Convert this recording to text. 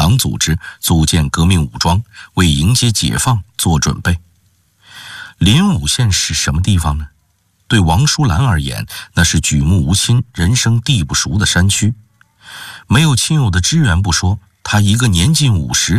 党组织，组建革命武装，为迎接解放做准备。临武县是什么地方呢？对王淑兰而言，那是举目无亲、人生地不熟的山区。没有亲友的支援不说，她一个年近50